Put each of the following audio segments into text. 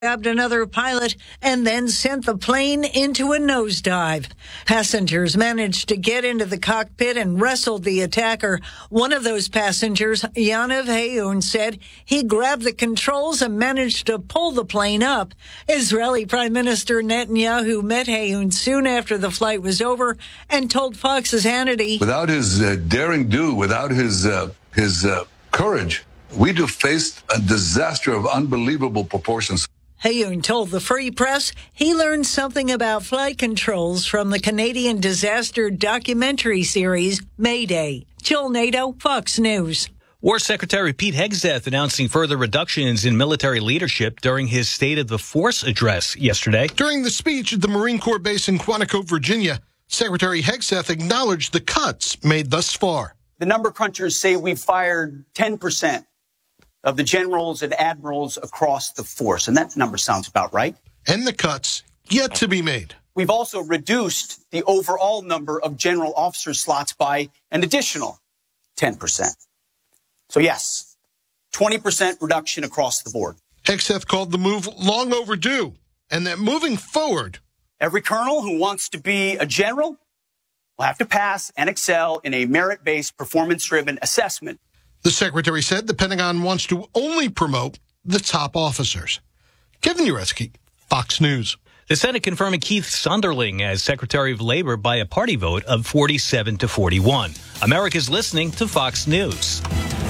grabbed another pilot and then sent the plane into a nosedive. Passengers managed to get into the cockpit and wrestled the attacker. One of those passengers, Yaniv Hayoun, said he grabbed the controls and managed to pull the plane up. Israeli Prime Minister Netanyahu met Hayoun soon after the flight was over and told Fox's Hannity, "Without his daring do, without his courage, we'd have faced a disaster of unbelievable proportions." Hayoun told the Free Press he learned something about flight controls from the Canadian disaster documentary series Mayday. Jill Nato, Fox News. War Secretary Pete Hegseth announcing further reductions in military leadership during his State of the Force address yesterday. During the speech at the Marine Corps base in Quantico, Virginia, Secretary Hegseth acknowledged the cuts made thus far. The number crunchers say we've fired 10% of the generals and admirals across the force, and that number sounds about right. And the cuts yet to be made. We've also reduced the overall number of general officer slots by an additional 10%. So yes, 20% reduction across the board. Hegseth called the move long overdue, and that moving forward, every colonel who wants to be a general will have to pass and excel in a merit-based, performance-driven assessment. The secretary said the Pentagon wants to only promote the top officers. Kevin Uretsky, Fox News. The Senate confirming Keith Sonderling as Secretary of Labor by a party vote of 47-41. America's listening to Fox News.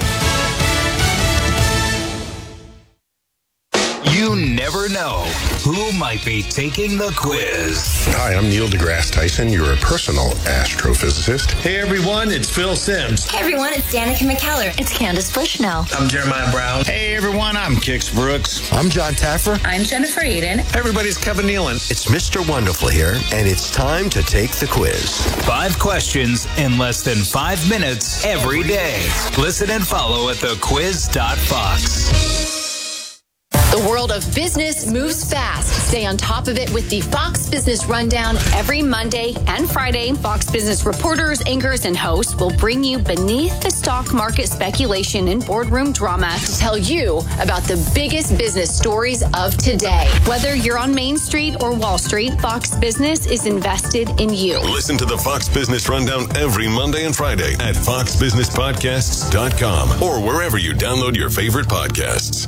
You never know who might be taking the quiz. Hi, I'm Neil deGrasse Tyson, your personal astrophysicist. Hey everyone, it's Phil Simms. Hey everyone, it's Danica McKellar. It's Candace Bushnell. I'm Jeremiah Brown. Hey everyone, I'm Kix Brooks. I'm John Taffer. I'm Jennifer Eden. Hey everybody, it's Kevin Nealon. It's Mr. Wonderful here, and it's time to take the quiz. 5 questions in less than 5 minutes every day. Listen and follow at thequiz.fox. The world of business moves fast. Stay on top of it with the Fox Business Rundown every Monday and Friday. Fox Business reporters, anchors, and hosts will bring you beneath the stock market speculation and boardroom drama to tell you about the biggest business stories of today. Whether you're on Main Street or Wall Street, Fox Business is invested in you. Listen to the Fox Business Rundown every Monday and Friday at foxbusinesspodcasts.com or wherever you download your favorite podcasts.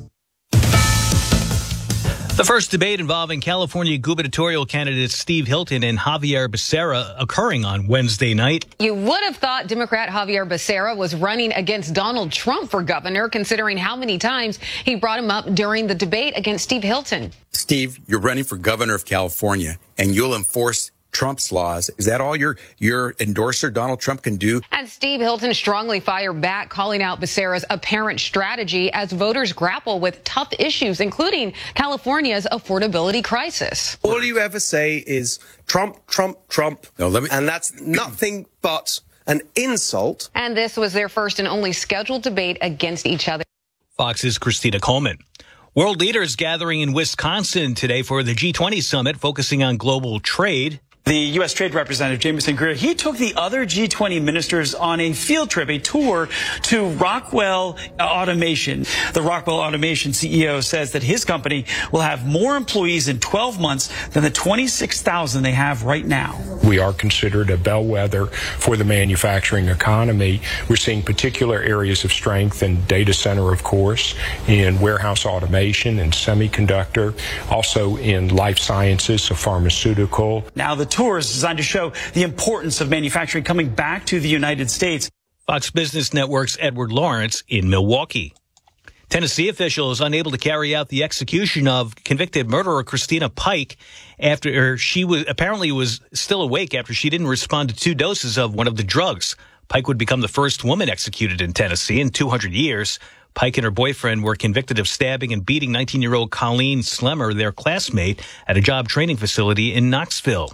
The first debate involving California gubernatorial candidates Steve Hilton and Javier Becerra occurring on Wednesday night. You would have thought Democrat Javier Becerra was running against Donald Trump for governor, considering how many times he brought him up during the debate against Steve Hilton. Steve, you're running for governor of California, and you'll enforce Trump's laws. Is that all your endorser, Donald Trump, can do? And Steve Hilton strongly fired back, calling out Becerra's apparent strategy as voters grapple with tough issues, including California's affordability crisis. All you ever say is Trump, Trump, Trump. No, and that's nothing but an insult. And this was their first and only scheduled debate against each other. Fox's Christina Coleman. World leaders gathering in Wisconsin today for the G20 summit focusing on global trade. The U.S. Trade Representative Jameson Greer, he took the other G20 ministers on a field trip, a tour to Rockwell Automation. The Rockwell Automation CEO says that his company will have more employees in 12 months than the 26,000 they have right now. We are considered a bellwether for the manufacturing economy. We're seeing particular areas of strength in data center, of course, in warehouse automation and semiconductor, also in life sciences, so pharmaceutical. Now the tour is designed to show the importance of manufacturing coming back to the United States. Fox Business Network's Edward Lawrence in Milwaukee. Tennessee officials unable to carry out the execution of convicted murderer Christina Pike after she was still awake after she didn't respond to 2 doses of one of the drugs. Pike would become the first woman executed in Tennessee in 200 years. Pike and her boyfriend were convicted of stabbing and beating 19-year-old Colleen Slemmer, their classmate, at a job training facility in Knoxville.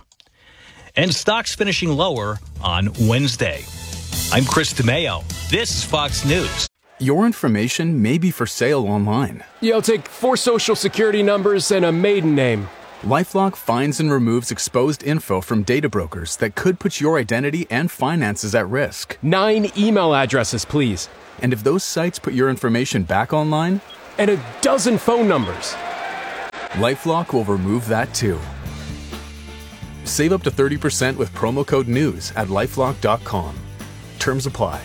And stocks finishing lower on Wednesday. I'm Chris DeMayo. This is Fox News. Your information may be for sale online. Yeah, I'll take 4 social security numbers and a maiden name. LifeLock finds and removes exposed info from data brokers that could put your identity and finances at risk. 9 email addresses, please. And if those sites put your information back online? And a dozen phone numbers. LifeLock will remove that too. Save up to 30% with promo code NEWS at LifeLock.com. Terms apply.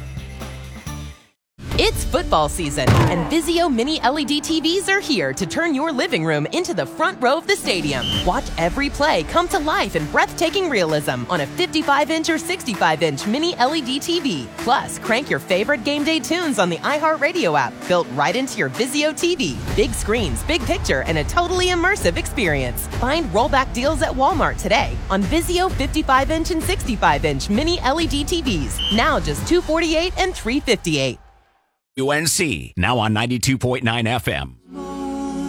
It's football season, and Vizio Mini LED TVs are here to turn your living room into the front row of the stadium. Watch every play come to life in breathtaking realism on a 55-inch or 65-inch Mini LED TV. Plus, crank your favorite game day tunes on the iHeartRadio app, built right into your Vizio TV. Big screens, big picture, and a totally immersive experience. Find rollback deals at Walmart today on Vizio 55-inch and 65-inch Mini LED TVs. Now just $248 and $358. UNC, now on 92.9 FM.